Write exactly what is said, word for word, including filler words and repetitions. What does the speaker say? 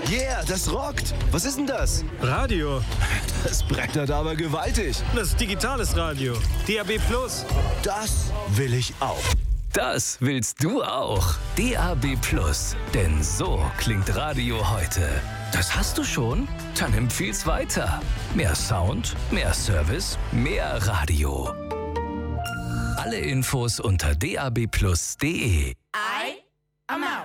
Yeah, das rockt. Was ist denn das? Radio. Das brettert aber gewaltig. Das ist digitales Radio. D A B Plus. Das will ich auch. Das willst du auch. D A B Plus. Denn so klingt Radio heute. Das hast du schon? Dann empfiehl's weiter. Mehr Sound, mehr Service, mehr Radio. Alle Infos unter d a b plus punkt d e. I am out.